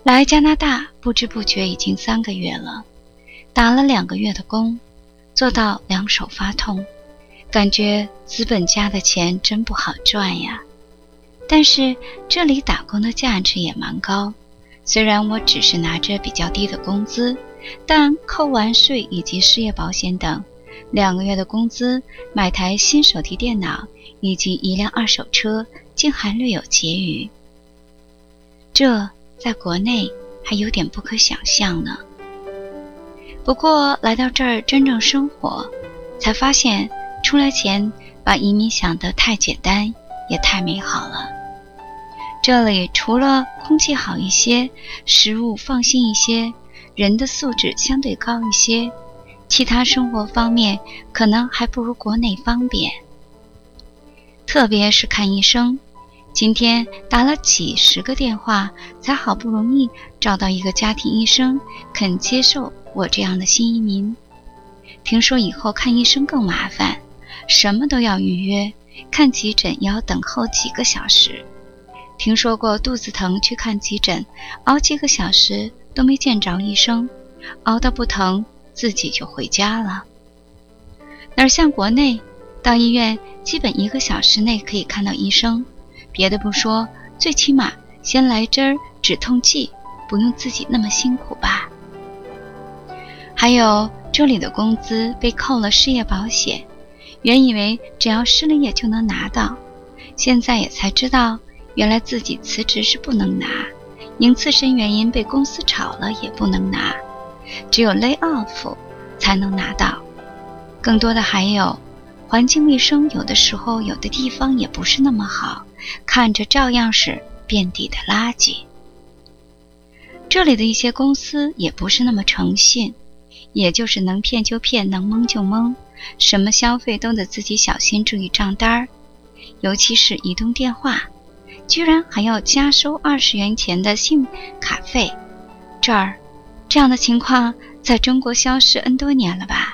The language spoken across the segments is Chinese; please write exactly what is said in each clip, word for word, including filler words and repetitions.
来加拿大不知不觉已经三个月了，打了两个月的工，做到两手发痛，感觉资本家的钱真不好赚呀。但是这里打工的价值也蛮高，虽然我只是拿着比较低的工资，但扣完税以及失业保险等，两个月的工资买台新手提电脑以及一辆二手车竟还略有结余。这在国内还有点不可想象呢。不过来到这儿真正生活，才发现出来前把移民想得太简单，也太美好了。这里除了空气好一些，食物放心一些，人的素质相对高一些，其他生活方面可能还不如国内方便。特别是看医生，今天打了几十个电话，才好不容易找到一个家庭医生肯接受我这样的新移民。听说以后看医生更麻烦，什么都要预约，看急诊也要等候几个小时。听说过肚子疼去看急诊，熬几个小时都没见着医生，熬到不疼自己就回家了。哪像国内，到医院基本一个小时内可以看到医生，别的不说，最起码先来针止痛剂，不用自己那么辛苦吧。还有这里的工资被扣了失业保险，原以为只要失了业就能拿到，现在也才知道原来自己辞职是不能拿，因自身原因被公司炒了也不能拿，只有 lay off 才能拿到。更多的还有环境卫生，有的时候有的地方也不是那么好，看着照样是遍地的垃圾。这里的一些公司也不是那么诚信，也就是能骗就骗，能蒙就蒙，什么消费都得自己小心注意账单，尤其是移动电话，居然还要加收二十元钱的信卡费。这儿这样的情况在中国消失 N 多年了吧。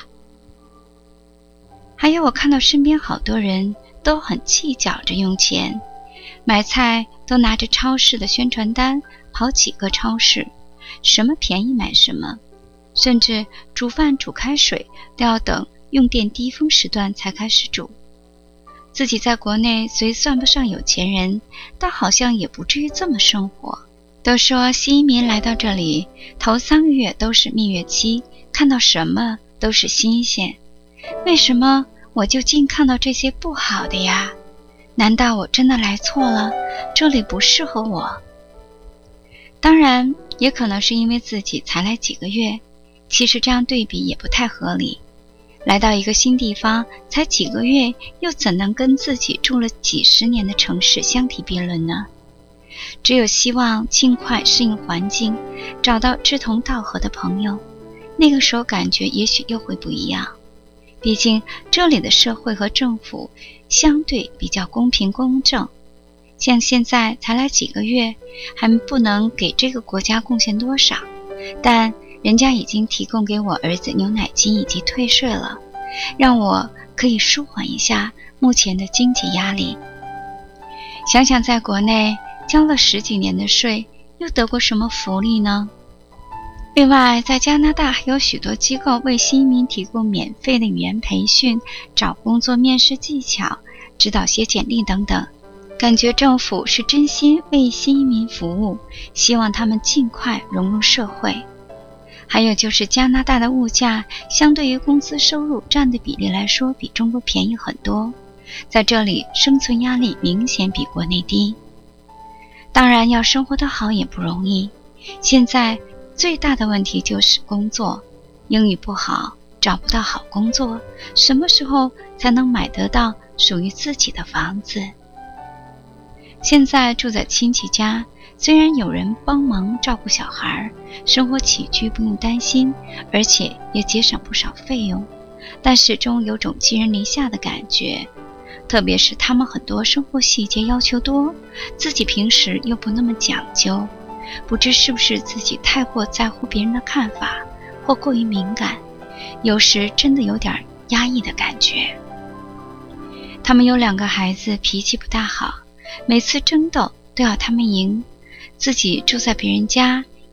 还有我看到身边好多人都很计较着用钱，买菜都拿着超市的宣传单跑几个超市，什么便宜买什么，甚至煮饭煮开水都要等用电低峰时段才开始煮。自己在国内虽算不上有钱人，但好像也不至于这么生活。都说新移民来到这里头三个月都是蜜月期，看到什么都是新鲜，为什么我就尽看到这些不好的呀？难道我真的来错了？这里不适合我？当然也可能是因为自己才来几个月，其实这样对比也不太合理。来到一个新地方才几个月，又怎能跟自己住了几十年的城市相提并论呢？只有希望尽快适应环境，找到志同道合的朋友，那个时候感觉也许又会不一样。毕竟这里的社会和政府相对比较公平公正，像现在才来几个月，还不能给这个国家贡献多少，但人家已经提供给我儿子牛奶金以及退税了，让我可以舒缓一下目前的经济压力。想想在国内交了十几年的税，又得过什么福利呢？另外在加拿大还有许多机构为新移民提供免费的语言培训、找工作面试技巧、指导写简历等等，感觉政府是真心为新移民服务，希望他们尽快融入社会。还有就是加拿大的物价相对于工资收入占的比例来说比中国便宜很多，在这里生存压力明显比国内低。当然要生活得好也不容易，现在最大的问题就是工作，英语不好，找不到好工作，什么时候才能买得到属于自己的房子？现在住在亲戚家，虽然有人帮忙照顾小孩，生活起居不用担心，而且也节省不少费用，但始终有种寄人篱下的感觉。特别是他们很多生活细节要求多，自己平时又不那么讲究，不知是不是自己太过在乎别人的看法，或过于敏感，有时真的有点压抑的感觉。他们有两个孩子，脾气不大好，每次争斗都要他们赢，自己住在别人家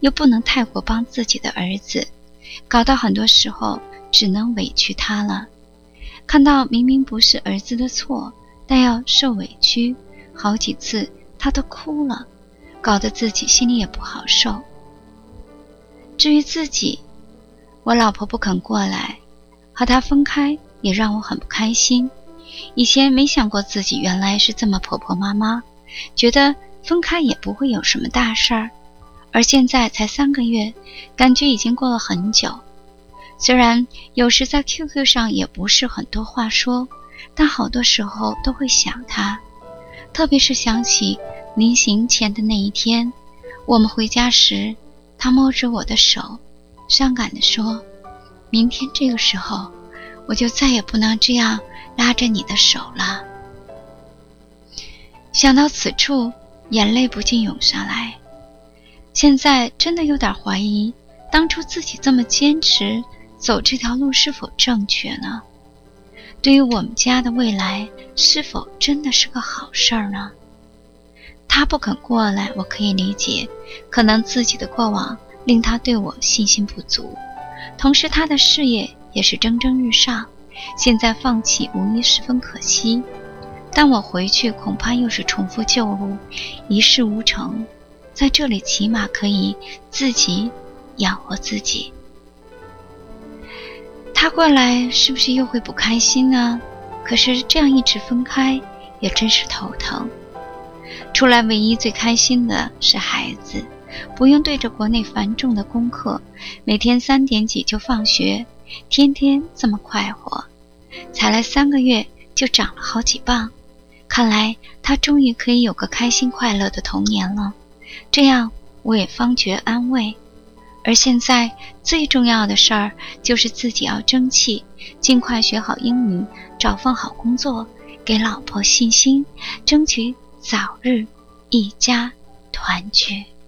又不能太过帮自己的儿子，搞到很多时候只能委屈他了。看到明明不是儿子的错，但要受委屈，好几次他都哭了，搞得自己心里也不好受。至于自己，我老婆不肯过来，和她分开也让我很不开心。以前没想过自己原来是这么婆婆妈妈，觉得分开也不会有什么大事儿，而现在才三个月，感觉已经过了很久。虽然有时在 Q Q 上也不是很多话说，但好多时候都会想她，特别是想起临行前的那一天，我们回家时，她摸着我的手，伤感地说，明天这个时候，我就再也不能这样拉着你的手了。想到此处，眼泪不禁涌上来。现在真的有点怀疑，当初自己这么坚持走这条路是否正确呢？对于我们家的未来，是否真的是个好事儿呢？他不肯过来，我可以理解，可能自己的过往令他对我信心不足，同时他的事业也是蒸蒸日上，现在放弃无疑十分可惜。但我回去恐怕又是重复旧路，一事无成，在这里起码可以自己养活自己。他过来是不是又会不开心呢？可是这样一直分开也真是头疼。出来唯一最开心的是孩子，不用对着国内繁重的功课，每天三点几就放学，天天这么快活。才来三个月就长了好几磅，看来他终于可以有个开心快乐的童年了，这样我也方觉安慰。而现在最重要的事儿就是自己要争气，尽快学好英语，找份好工作，给老婆信心，争取早日一家团聚。